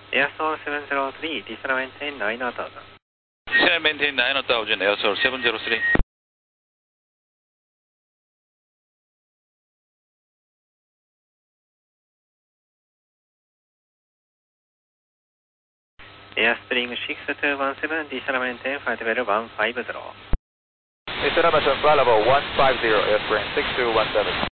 Airsoul 703, descend maintain 9,000. Descend maintain 9,000, Airsoul 703. Airstream 6217, descend maintain flight level 150. Descend maintain flight level 150, Airstream 6217.